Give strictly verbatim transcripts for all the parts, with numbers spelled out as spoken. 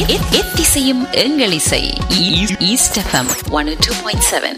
எத்திசையும் எங்கள் இசை. East FM one oh two point seven.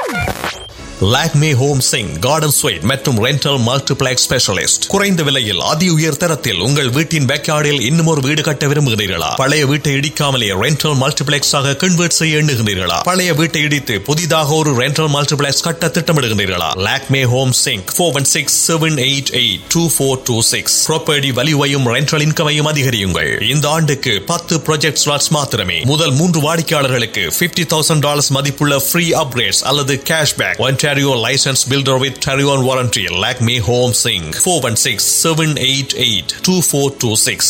Lakme home Singh garden sweet மற்றும் ரெண்டல் மல்டிப்ளெக்ஸ் ஸ்பெஷலிஸ்ட். குறைந்த விலையில் அதி உயர் தரத்தில் உங்கள் வீட்டின் பேக்யார்டில் இன்னும் ஒரு வீடு கட்ட விரும்புகிறீர்களா? பழைய வீட்டை இடிக்காமலே ரெண்டல் மல்டிப்ளெக்ஸ் ஆக கன்வெர்ட் செய்ய எண்ணுகிறீர்களா? பழைய வீட்டை இடித்து புதிதாக ஒரு ரெண்டல் மல்டிப்ளெக்ஸ் கட்ட திட்டமிடுகிறீர்களா? Lakme home Singh four one six seven eight eight two four two six. Property வேல்யூவையும் rental இன்கமையும் அதிகரியுங்கள். இந்த ஆண்டுக்கு பத்து ப்ராஜெக்ட் ஸ்லாட்ஸ் மாத்திரமே. முதல் மூன்று வாடிக்கையாளர்களுக்கு பிப்டி தௌசண்ட் டாலர்ஸ் மதிப்புள்ள ஃப்ரீ அப்கிரேட்ஸ் அல்லது cashback. Ontario licensed builder with Ontario warranty. Lakme Home Singh four one six seven eight eight two four two six.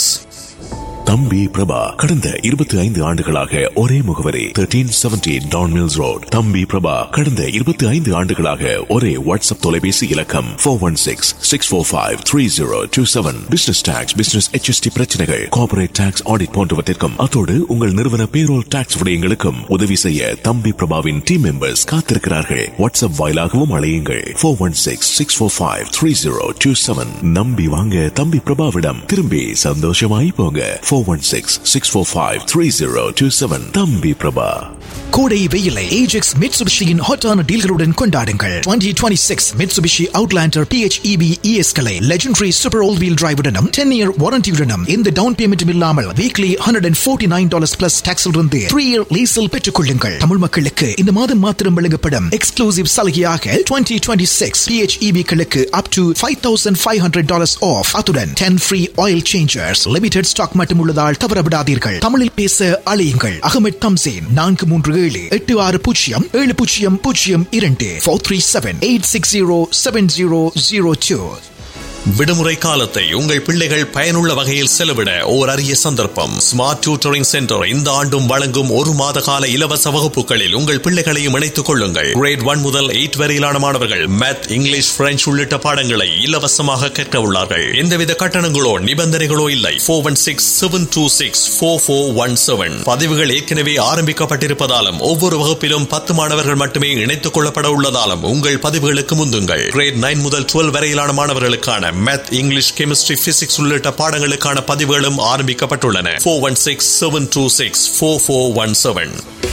தம்பி பிரபா கடந்த இருபத்தி ஐந்து ஆண்டுகளாக ஒரே முகவரி thirteen seventy Don Mills Road. தம்பி பிரபா கடந்த இருபத்தி ஐந்து ஆண்டுகளாக ஒரே வாட்ஸ்அப் தொலைபேசி இலக்கம் four one six six four five three zero two seven. Business tax, business H S T பிரச்சனைகள், கார்ப்பரேட் டாக்ஸ் ஆடிட் போன்றவற்றிற்கும் அதோடு உங்கள் நிறுவன பேரோல் டாக்ஸ் விடயங்களுக்கும் உதவி செய்ய தம்பி பிரபாவின் டீம் மெம்பர்ஸ் காத்திருக்கிறார்கள். வாட்ஸ்அப் வாயிலாகவும் அழையுங்கள் four one six six four five three zero two seven. நம்பி வாங்க தம்பி பிரபாவிடம், திரும்பி சந்தோஷமாய் போங்க. four one six six four five three zero two seven. தம்பி பிரபா. கோடை வெயிலை ஏஜெக்ஸ் மிட்சுபிஷியின் ஹாட்டான டீல்களுடன் கொண்டாடுங்கள். twenty twenty-six Mitsubishi Outlander P H E V E S களை legendary super all wheel டிரைவுடனும் ten year வாரண்டியுடனும் எந்த டவுன் பேமெண்ட்டும் இல்லாமல் weekly one hundred forty-nine dollars plus டாக்ஸில் இருந்து three year லீஸில் பெற்றுக் கொள்ளுங்கள். தமிழ் மக்களுக்கு இந்த மாதம் மாத்திரம் வழங்கப்படும் எக்ஸ்க்ளூசிவ் சலுகையாக twenty twenty-six P H E V களுக்கு up to five thousand five hundred dollars off. அத்துடன் ten free oil changers. Limited stock மட்டும் உள்ளதால் தவறவிடாதீர்கள். தமிழில் பேச அழையுங்கள். அகமது தம்சேன் நான்கு மூன்று ஏழு எட்டு ஆறு பூஜ்ஜியம் ஏழு பூஜ்ஜியம் பூஜ்ஜியம் இரண்டு four three seven eight six zero seven zero zero two. விடுமுறை காலத்தை உங்கள் பிள்ளைகள் பயனுள்ள வகையில் செலவிட ஓர் அரிய சந்தர்ப்பம். ஸ்மார்ட் டியூட்டரிங் சென்டர் இந்த ஆண்டும் வழங்கும் ஒரு மாத கால இலவச வகுப்புகளில் உங்கள் பிள்ளைகளையும் இணைத்துக் கொள்ளுங்கள். கிரேட் ஒன் முதல் எயிட் வரையிலான மாணவர்கள் மேத், இங்கிலீஷ், பிரெஞ்சு உள்ளிட்ட பாடங்களை இலவசமாக கற்க உள்ளார்கள். எந்தவித கட்டணங்களோ நிபந்தனைகளோ இல்லை. four one six seven two six four four one seven. பதிவுகள் ஏற்கனவே ஆரம்பிக்கப்பட்டிருப்பதாலும் ஒவ்வொரு வகுப்பிலும் பத்து மாணவர்கள் மட்டுமே இணைத்துக் கொள்ளப்பட உள்ளதாலும் உங்கள் பதிவுகளுக்கு முந்துங்கள். கிரேட் நைன் முதல் டுவெல் வரையிலான மாணவர்களுக்கான மேத், இங்கிலீஷ், கெமிஸ்ட்ரி, பிசிக்ஸ் உள்ளிட்ட பாடங்களுக்கான பதிவுகளும் ஆரம்பிக்கப்பட்டுள்ளன. four one six seven two six four four one seven.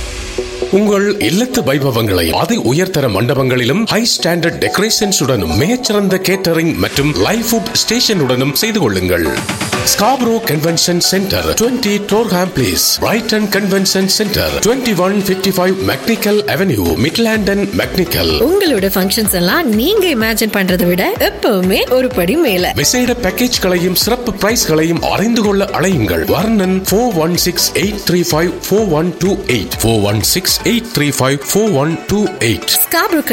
உங்கள் இல்லத்து வைபவங்களை அதி உயர்தர மண்டபங்களிலும் ஹை ஸ்டாண்டர்ட் டெக்கரேஷன்ஸ் உடனும் மிகச்சிறந்த கேட்டரிங் மற்றும் லைவ் ஃபுட் ஸ்டேஷனுடனும் செய்து கொள்ளுங்கள். Scarborough convention centre twenty Torham Place, Brighton Convention Center, twenty-one fifty-five Macnical Avenue, Midland and Macnical. உங்களோட ஃபங்க்ஷன்ஸ் எல்லாம் நீங்க இமேஜின் பண்றதை விட எப்பவுமே ஒரு படி மேல. விசேட பேக்கேஜ்களையும் சிறப்பு பிரைஸ்களையும் அறிந்து கொள்ள அழையுங்கள். வர்ணன் four one six eight three five four one two eight four one six eight three five four one two eight. Scarborough